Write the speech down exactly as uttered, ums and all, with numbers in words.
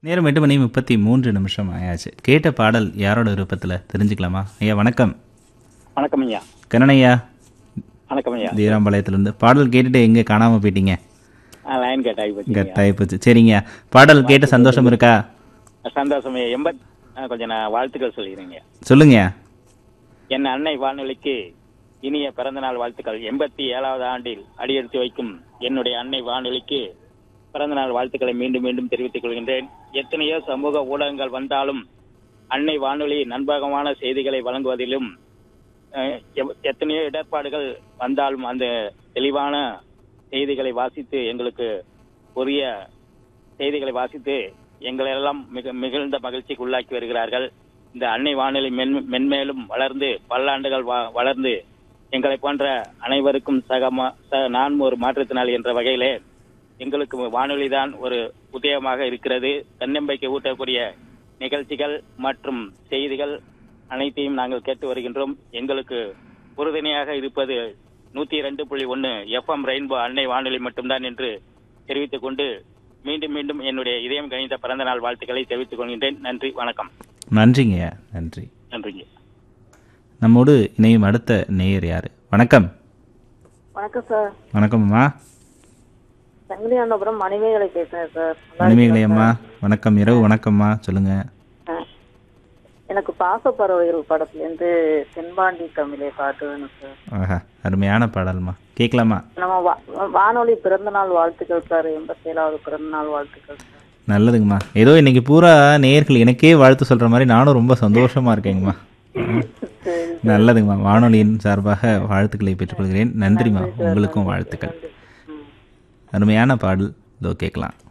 நேரம் எட்டு மணி முப்பத்தி மூன்று நிமிஷம் ஆயாச்சு. கேட்ட பாடல் யாரோட விருப்பத்தில் தெரிஞ்சுக்கலாமா? ஐயா வணக்கம். வணக்கம் ஐயா. கண்ணனையா வணக்கம் ஐயா. தீராம்பாளையத்துலேருந்து பாடல் கேட்டுட்டு எங்கே காணாமல் போயிட்டீங்க? லைன் கட் ஆகி போச்சு. கட் ஆகி போச்சு. சரிங்க, பாடல் கேட்ட சந்தோஷம் இருக்கா? சந்தோஷம். எண்பத் கொஞ்சம் நான் வாழ்த்துக்கள் சொல்லிக்கிறேங்க. சொல்லுங்க. என் அன்னை வானொலிக்கு இனிய பிறந்தநாள் வாழ்த்துக்கள். எண்பத்தி ஏழாவது ஆண்டில் அடியெடுத்து வைக்கும் என்னுடைய அன்னை வானொலிக்கு பிறந்தநாள் வாழ்த்துக்களை மீண்டும் மீண்டும் தெரிவித்துக் கொள்கின்றேன். எத்தனையோ சமூக ஊடகங்கள் வந்தாலும் அன்னை வானொலி நண்பகமான செய்திகளை வழங்குவதிலும், எத்தனையோ இடர்பாடுகள் வந்தாலும் அந்த தெளிவான செய்திகளை வாசித்து எங்களுக்கு உரிய செய்திகளை வாசித்து எங்களெல்லாம் மிக மிகுந்த மகிழ்ச்சிக்கு உள்ளாக்கி வருகிறார்கள். இந்த அன்னை வானொலி மென் மென்மேலும் வளர்ந்து பல்லாண்டுகள் வளர்ந்து எங்களை போன்ற அனைவருக்கும் சக நான் ஒரு மாற்றுத்திறனாளி என்ற வகையிலே எங்களுக்கு வானொலி தான் ஒரு உதயமாக இருக்கிறது. தன்னம்பிக்கை ஊட்டக்கூடிய நிகழ்ச்சிகள் மற்றும் செய்திகள் அனைத்தையும் நாங்கள் கேட்டு வருகின்றோம். எங்களுக்கு உறுதுணையாக இருப்பது நூத்தி இரண்டு புள்ளி ஒன்னு எஃப்எம் ரெயின்போ அன்னை வானொலி மட்டும்தான் என்று தெரிவித்துக் கொண்டு மீண்டும் மீண்டும் என்னுடைய இதயம் கணித பிறந்த நாள் வாழ்த்துக்களை தெரிவித்துக் கொள்கின்றேன். நன்றி, வணக்கம். நன்றிங்க. நன்றி நன்றிங்க. நம்மோடு இணையும் அடுத்த நேயர் யாரு? வணக்கம். வணக்கம் சார். வணக்கம் அம்மா. சங்கிலியாண்டபுரம் மணிமேகலை பேசுறேன் சார். மணிமேகலை அம்மா வணக்கம். இரவு வணக்கம்மா, சொல்லுங்க. எனக்கு பாசப்பறவைகள் படத்துலேருந்து தென்பாண்டி தமிழை பாட்டு வேணும் சார். ஆஹா, அருமையான பாடல்மா, கேட்கலாமா? நம்ம வானொலி பிறந்த நாள் வாழ்த்துக்கள் சார். எண்பத்தி ஏழாவது பிறந்த நாள் வாழ்த்துக்கள் சார். நல்லதுங்கம்மா. ஏதோ இன்னைக்கு பூரா நேயர்கள் எனக்கே வாழ்த்து சொல்ற மாதிரி நானும் ரொம்ப சந்தோஷமா இருக்கேங்கம்மா. நல்லதுங்கம்மா. வானொலியின் சார்பாக வாழ்த்துக்களை பெற்றுக்கொள்கிறேன். நன்றிம்மா. உங்களுக்கும் வாழ்த்துக்கள். அருமையான பாடல் இதோ கேட்கலாம்.